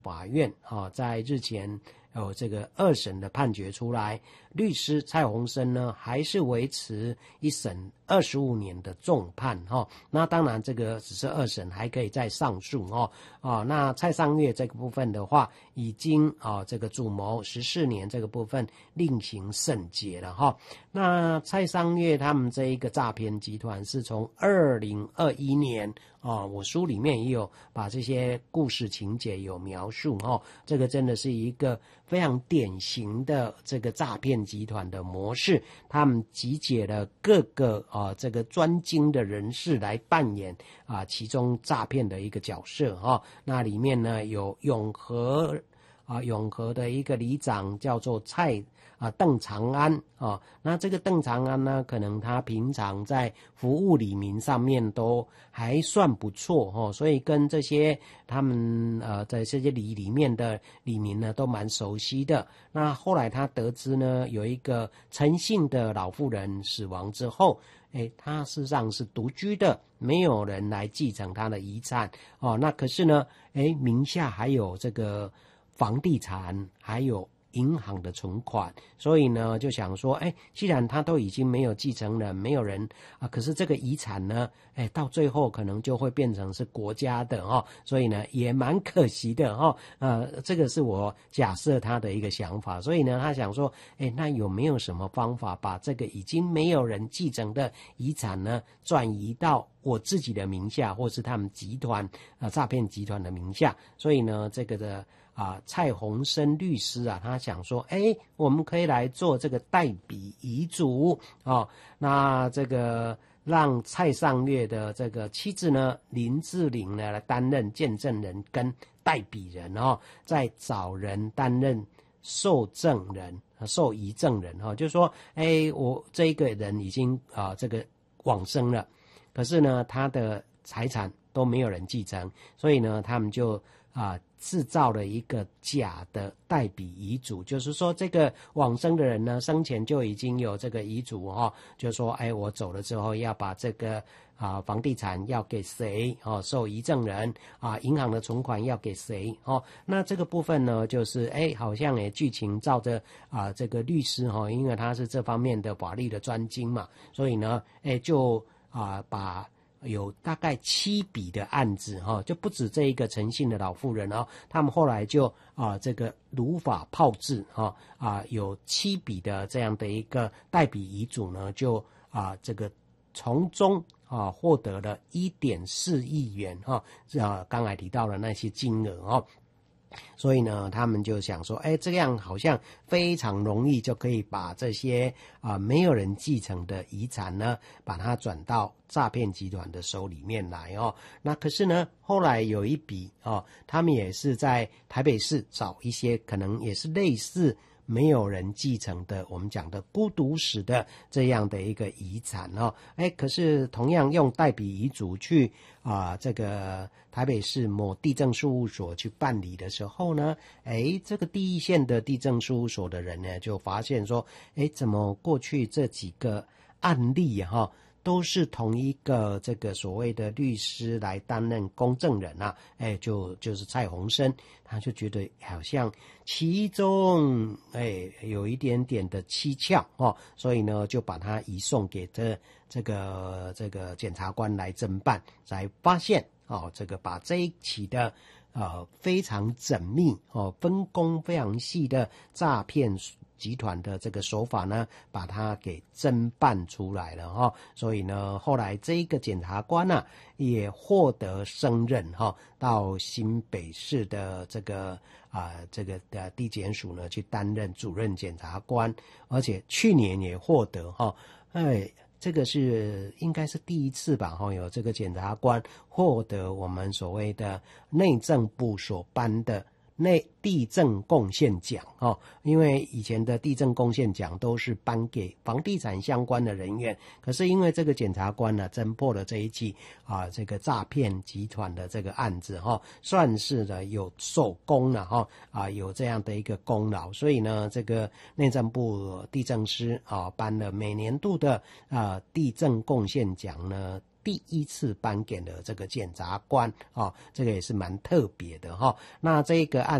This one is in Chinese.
法院在日前有这个2审的判决出来，律师蔡鸿生呢还是维持1审25年的重判那当然这个只是2审，还可以再上诉那蔡尚月这个部分的话，已经这个主谋14年这个部分另行审结了那蔡尚月他们这一个诈骗集团是从2021年我书里面也有把这些故事情节有描述这个真的是一个非常典型的这个诈骗集团的模式，他们集结了各个这个专精的人士来扮演其中诈骗的一个角色那里面呢有永和的一个里长叫做邓长安那这个邓长安呢，可能他平常在服务里民上面都还算不错所以跟这些他们在这些里面的里民呢都蛮熟悉的。那后来他得知呢，有一个陈姓的老妇人死亡之后，他事实上是独居的，没有人来继承他的遗产那可是呢名下还有这个房地产，还有银行的存款，所以呢就想说既然他都已经没有继承人，没有人可是这个遗产呢到最后可能就会变成是国家的所以呢也蛮可惜的这个是我假设他的一个想法。所以呢他想说那有没有什么方法把这个已经没有人继承的遗产呢转移到我自己的名下，或是他们集团诈骗集团的名下。所以呢这个的蔡鸿生律师他想说我们可以来做这个代笔遗嘱那这个让蔡尚月的这个妻子呢林志玲呢来担任见证人跟代笔人再找人担任受遗赠人就是说我这一个人已经这个往生了，可是呢他的财产都没有人继承，所以呢他们就制造了一个假的代笔遗嘱，就是说这个往生的人呢生前就已经有这个遗嘱就是说我走了之后要把这个房地产要给谁受遗赠人银行的存款要给谁那这个部分呢就是好像剧情照着这个律师因为他是这方面的法律的专精嘛，所以呢就把有大概7笔的案子就不止这一个陈姓的老妇人他们后来就这个如法炮制有7笔的这样的一个代笔遗嘱呢，就这个从中获得了1.4亿元刚才提到了那些金额所以呢他们就想说这样好像非常容易就可以把这些没有人继承的遗产呢把它转到诈骗集团的手里面来那可是呢后来有一笔他们也是在台北市找一些可能也是类似没有人继承的我们讲的孤独死的这样的一个遗产可是同样用代笔遗嘱去这个台北市某地政事务所去办理的时候呢这个第一线的地政事务所的人呢就发现说怎么过去这几个案例都是同一个这个所谓的律师来担任公证人就是蔡鸿生，他就觉得好像其中有一点点的蹊跷所以呢就把他移送给这个检察官来侦办，才发现这个把这一起的非常缜密分工非常细的诈骗集团的这个手法呢把它给侦办出来了所以呢后来这一个检察官也获得升任到新北市的这个地检署呢去担任主任检察官，而且去年也获得这个是应该是第一次吧有这个检察官获得我们所谓的内政部所颁的地政贡献奖因为以前的地政贡献奖都是颁给房地产相关的人员，可是因为这个检察官呢侦破了这一起这个诈骗集团的这个案子算是的有首功了有这样的一个功劳，所以呢这个内政部地政司颁了每年度的地政贡献奖呢第一次颁给了这个检察官这个也是蛮特别的那这个案